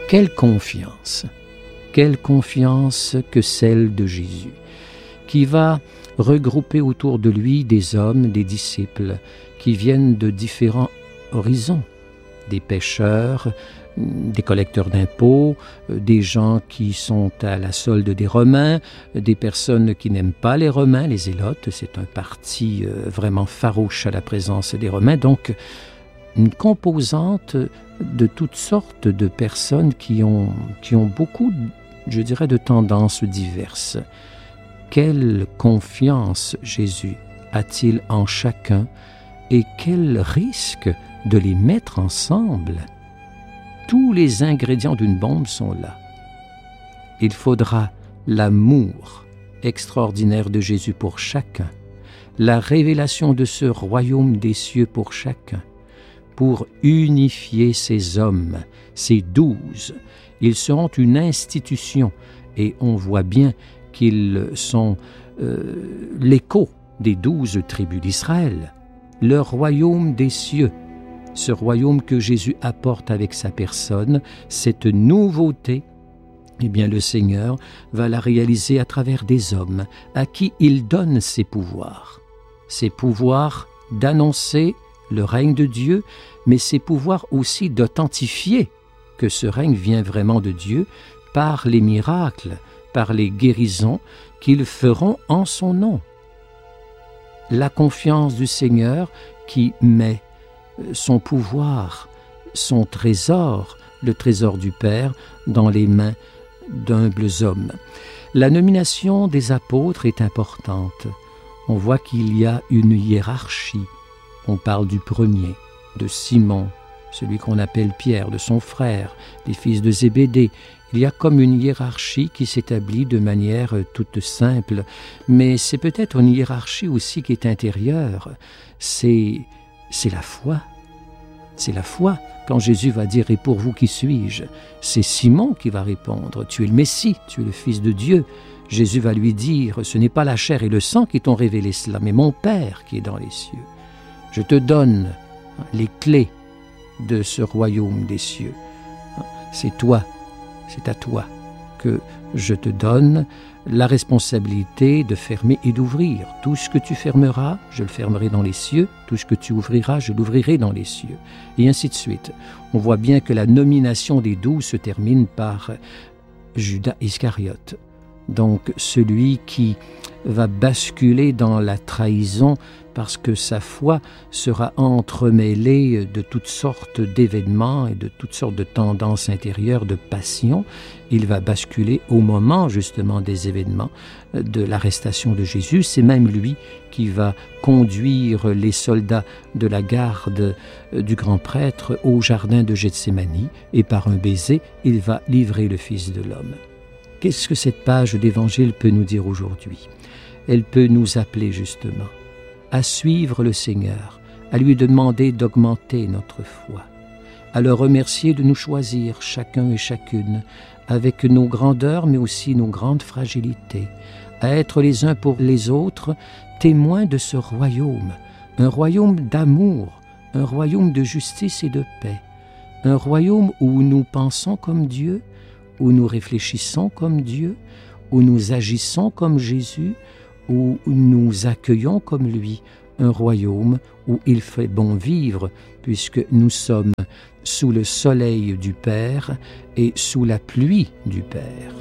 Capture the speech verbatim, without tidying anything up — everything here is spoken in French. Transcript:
Quelle confiance, quelle confiance que celle de Jésus, qui va regrouper autour de lui des hommes, des disciples, qui viennent de différents horizons, des pêcheurs, des collecteurs d'impôts, des gens qui sont à la solde des Romains, des personnes qui n'aiment pas les Romains, les Zélotes, c'est un parti vraiment farouche à la présence des Romains, donc une composante de toutes sortes de personnes qui ont, qui ont beaucoup, je dirais, de tendances diverses. Quelle confiance Jésus a-t-il en chacun et quel risque de les mettre ensemble? Tous les ingrédients d'une bombe sont là. Il faudra l'amour extraordinaire de Jésus pour chacun, la révélation de ce royaume des cieux pour chacun, pour unifier ces hommes, ces douze. Ils seront une institution et on voit bien qu'ils sont euh, l'écho des douze tribus d'Israël, le royaume des cieux. Ce royaume que Jésus apporte avec sa personne, cette nouveauté, eh bien le Seigneur va la réaliser à travers des hommes à qui il donne ses pouvoirs. Ses pouvoirs d'annoncer le règne de Dieu, mais ses pouvoirs aussi d'authentifier que ce règne vient vraiment de Dieu par les miracles, par les guérisons qu'ils feront en son nom. La confiance du Seigneur qui met son pouvoir, son trésor, le trésor du Père, dans les mains d'humbles hommes. La nomination des apôtres est importante. On voit qu'il y a une hiérarchie. On parle du premier, de Simon, celui qu'on appelle Pierre, de son frère, des fils de Zébédée. Il y a comme une hiérarchie qui s'établit de manière toute simple, mais c'est peut-être une hiérarchie aussi qui est intérieure. C'est, c'est la foi. C'est la foi. Quand Jésus va dire « Et pour vous, qui suis-je » c'est Simon qui va répondre « Tu es le Messie, tu es le Fils de Dieu ». Jésus va lui dire « Ce n'est pas la chair et le sang qui t'ont révélé cela, mais mon Père qui est dans les cieux. Je te donne les clés de ce royaume des cieux. C'est toi, c'est à toi que je te donne la responsabilité de fermer et d'ouvrir. Tout ce que tu fermeras, je le fermerai dans les cieux. Tout ce que tu ouvriras, je l'ouvrirai dans les cieux. Et ainsi de suite. On voit bien que la nomination des douze se termine par Judas Iscariote. Donc celui qui va basculer dans la trahison parce que sa foi sera entremêlée de toutes sortes d'événements et de toutes sortes de tendances intérieures, de passions. Il va basculer au moment justement des événements de l'arrestation de Jésus. C'est même lui qui va conduire les soldats de la garde du grand prêtre au jardin de Gethsémani et par un baiser, il va livrer le Fils de l'homme. Qu'est-ce que cette page d'Évangile peut nous dire aujourd'hui? Elle peut nous appeler justement à suivre le Seigneur, à lui demander d'augmenter notre foi, à le remercier de nous choisir chacun et chacune avec nos grandeurs mais aussi nos grandes fragilités, à être les uns pour les autres témoins de ce royaume, un royaume d'amour, un royaume de justice et de paix, un royaume où nous pensons comme Dieu, où nous réfléchissons comme Dieu, où nous agissons comme Jésus, où nous accueillons comme lui, un royaume où il fait bon vivre, puisque nous sommes sous le soleil du Père et sous la pluie du Père.